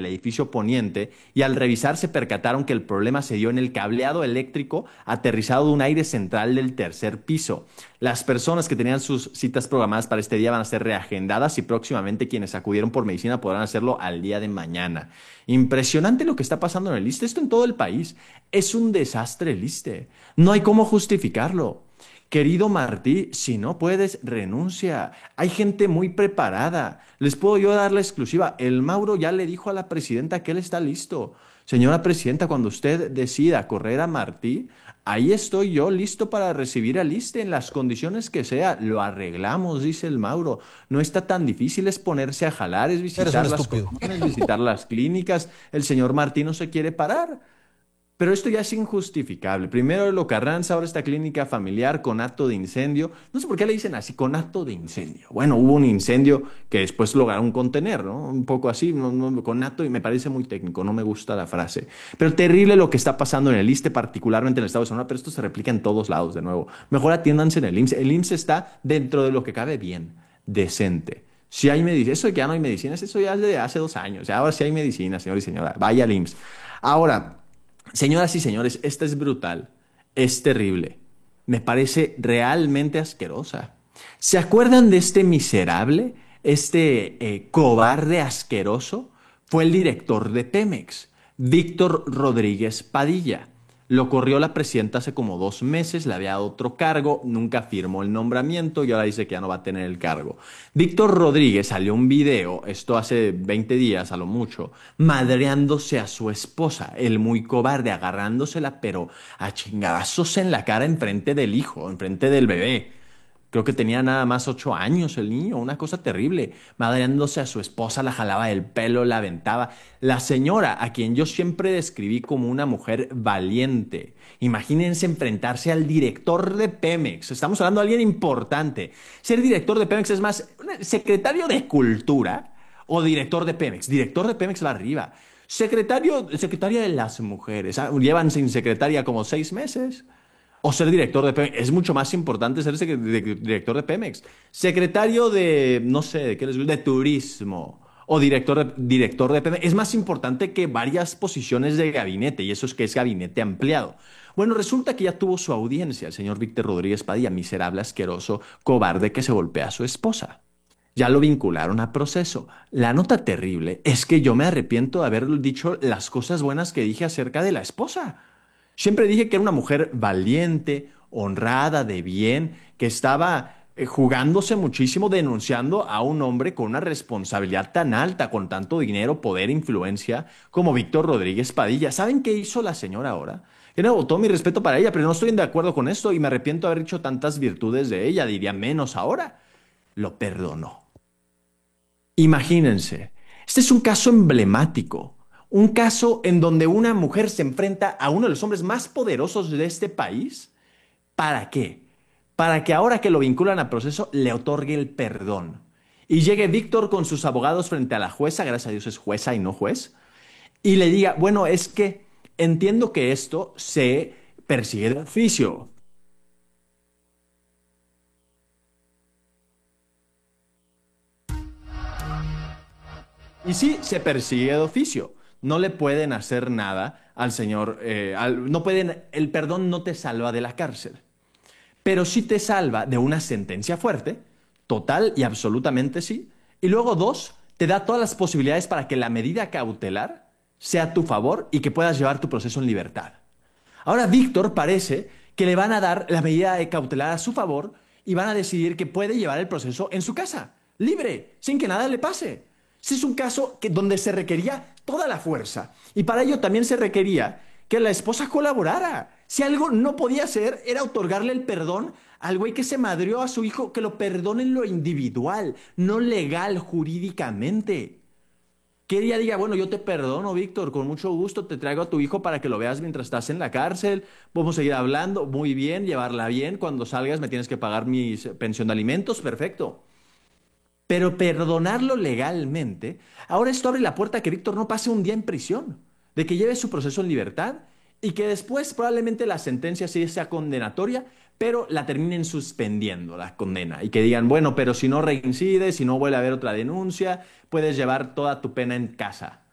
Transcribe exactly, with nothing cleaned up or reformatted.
el edificio poniente y al revisar se percataron que el problema se dio en el cableado eléctrico aterrizado de un aire central del tercer piso. Las personas que tenían sus citas programadas para este día van a ser reagendadas y próximamente quienes acudieron por medicina podrán hacerlo al día de mañana. Impresionante lo que está pasando en el ISSSTE. Esto en todo el país. Es un desastre el ISSSTE. No hay cómo justificarlo. Querido Martí, si no puedes, renuncia. Hay gente muy preparada. Les puedo yo dar la exclusiva. El Mauro ya le dijo a la presidenta que él está listo. Señora presidenta, cuando usted decida correr a Martí, ahí estoy yo listo para recibir al ISSSTE en las condiciones que sea. Lo arreglamos, dice el Mauro. No está tan difícil, es ponerse a jalar, es Eres un visitar las estúpido. colonias, visitar las clínicas. El señor Martí no se quiere parar. Pero esto ya es injustificable. Primero lo Carranza, ahora esta clínica familiar con acto de incendio. No sé por qué le dicen así, con acto de incendio. Bueno, hubo un incendio que después lograron contener, ¿no? Un poco así, no, no, con acto, y me parece muy técnico, no me gusta la frase. Pero terrible lo que está pasando en el ISSSTE, particularmente en el estado de Sonora, pero esto se replica en todos lados de nuevo. Mejor atiéndanse en el IMSS. El IMSS está dentro de lo que cabe bien, decente. Si hay medicina, eso de que ya no hay medicinas, eso ya es de hace dos años. Ahora sí hay medicina, señor y señora. Vaya al IMSS. Ahora, señoras y señores, esta es brutal, es terrible, me parece realmente asquerosa. ¿Se acuerdan de este miserable, este eh, cobarde asqueroso? Fue el director de Pemex, Víctor Rodríguez Padilla. Lo corrió la presidenta hace como dos meses, le había dado otro cargo, nunca firmó el nombramiento y ahora dice que ya no va a tener el cargo. Víctor Rodríguez salió un video, esto hace veinte días a lo mucho, madreándose a su esposa, el muy cobarde, agarrándosela, pero a chingadazos en la cara enfrente del hijo, enfrente del bebé. Creo que tenía nada más ocho años el niño, una cosa terrible. Madreándose a su esposa, la jalaba del pelo, la aventaba. La señora, a quien yo siempre describí como una mujer valiente. Imagínense enfrentarse al director de Pemex. Estamos hablando de alguien importante. Ser director de Pemex es más, secretario de Cultura o director de Pemex. Director de Pemex va arriba. Secretario, secretaria de las mujeres. Ah, llevan sin secretaria como seis meses. O ser director de Pemex. Es mucho más importante ser secre- de- director de Pemex. Secretario de, no sé, ¿de qué les gusta? De turismo. O director de, director de Pemex. Es más importante que varias posiciones de gabinete. Y eso es que es gabinete ampliado. Bueno, resulta que ya tuvo su audiencia el señor Víctor Rodríguez Padilla, miserable, asqueroso, cobarde que se golpea a su esposa. Ya lo vincularon a proceso. La nota terrible es que yo me arrepiento de haber dicho las cosas buenas que dije acerca de la esposa. Siempre dije que era una mujer valiente, honrada, de bien, que estaba eh, jugándose muchísimo, denunciando a un hombre con una responsabilidad tan alta, con tanto dinero, poder, influencia, como Víctor Rodríguez Padilla. ¿Saben qué hizo la señora ahora? Que no, todo mi respeto para ella, pero no estoy de acuerdo con esto y me arrepiento de haber dicho tantas virtudes de ella, diría menos ahora. Lo perdonó. Imagínense, este es un caso emblemático, un caso en donde una mujer se enfrenta a uno de los hombres más poderosos de este país. ¿Para qué? Para que ahora que lo vinculan a proceso le otorgue el perdón. Y llegue Víctor con sus abogados frente a la jueza, gracias a Dios es jueza y no juez, y le diga, bueno, es que entiendo que esto se persigue de oficio. Y sí, se persigue de oficio. No le pueden hacer nada al señor, eh, al- no pueden, el perdón no te salva de la cárcel, pero sí te salva de una sentencia fuerte, total y absolutamente sí. Y luego dos, te da todas las posibilidades para que la medida cautelar sea a tu favor y que puedas llevar tu proceso en libertad. Ahora Víctor parece que le van a dar la medida de cautelar a su favor y van a decidir que puede llevar el proceso en su casa, libre, sin que nada le pase. Este es un caso que, donde se requería toda la fuerza y para ello también se requería que la esposa colaborara. Si algo no podía hacer era otorgarle el perdón al güey que se madrió a su hijo, que lo perdone en lo individual, no legal, jurídicamente. Que ella diga, bueno, yo te perdono, Víctor, con mucho gusto te traigo a tu hijo para que lo veas mientras estás en la cárcel, vamos a seguir hablando, muy bien, llevarla bien, cuando salgas me tienes que pagar mi pensión de alimentos, perfecto. Pero perdonarlo legalmente, ahora esto abre la puerta a que Víctor no pase un día en prisión, de que lleve su proceso en libertad y que después probablemente la sentencia sí sea condenatoria, pero la terminen suspendiendo la condena y que digan, bueno, pero si no reincide, si no vuelve a haber otra denuncia, puedes llevar toda tu pena en casa.